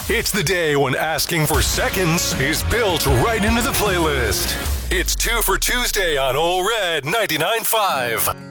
It's the day when asking for seconds is built right into the playlist. It's 2 for Tuesday on Ole Red 99.5.